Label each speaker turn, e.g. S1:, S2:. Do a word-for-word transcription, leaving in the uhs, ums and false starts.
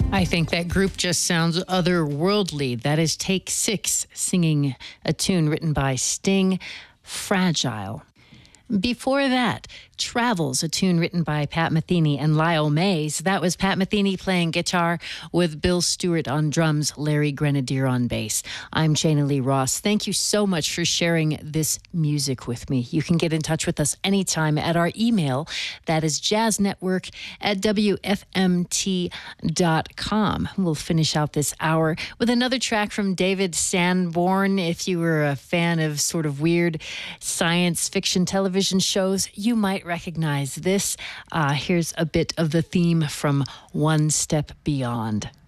S1: I think that group just sounds otherworldly. That is Take Six singing a tune written by Sting, Fragile. Before that, Travels, a tune written by Pat Metheny and Lyle Mays. That was Pat Metheny playing guitar with Bill Stewart on drums, Larry Grenadier on bass. I'm Shana Lee Ross. Thank you so much for sharing this music with me. You can get in touch with us anytime at our email. That is jazznetwork at w f m t dot com. We'll finish out this hour with another track from David Sanborn. If you were a fan of sort of weird science fiction television shows, you might recognize this. Uh, here's a bit of the theme from One Step Beyond.